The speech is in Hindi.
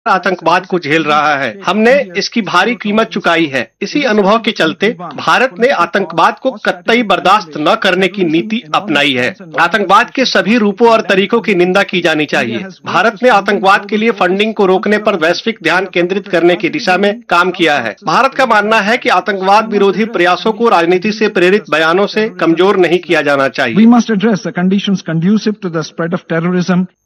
आतंकवाद को झेल रहा है। हमने इसकी भारी कीमत चुकाई है। इसी अनुभव के चलते भारत ने आतंकवाद को कतई बर्दाश्त न करने की नीति अपनाई है। आतंकवाद के सभी रूपों और तरीकों की निंदा की जानी चाहिए। भारत ने आतंकवाद के लिए फंडिंग को रोकने पर वैश्विक ध्यान केंद्रित करने की दिशा में काम किया है। भारत का मानना है कि आतंकवाद विरोधी प्रयासों को राजनीति से प्रेरित बयानों से कमजोर नहीं किया जाना चाहिए। We must address the conditions conducive to the spread of terrorism